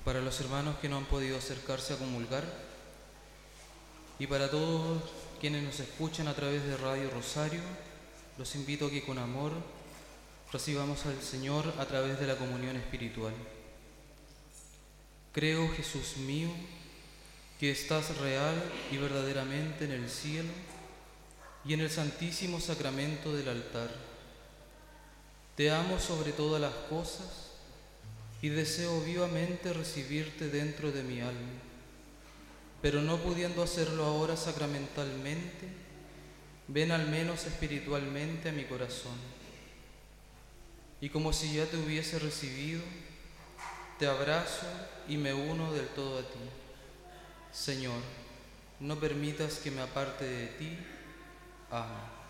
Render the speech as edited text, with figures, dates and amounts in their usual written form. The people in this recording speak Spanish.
Para los hermanos que no han podido acercarse a comulgar y para todos quienes nos escuchan a través de Radio Rosario, los invito a que con amor recibamos al Señor a través de la comunión espiritual. Creo, Jesús mío, que estás real y verdaderamente en el cielo y en el santísimo sacramento del altar. Te amo sobre todas las cosas y deseo vivamente recibirte dentro de mi alma, pero no pudiendo hacerlo ahora sacramentalmente, ven al menos espiritualmente a mi corazón. Y como si ya te hubiese recibido, te abrazo y me uno del todo a ti. Señor, no permitas que me aparte de ti. Amén.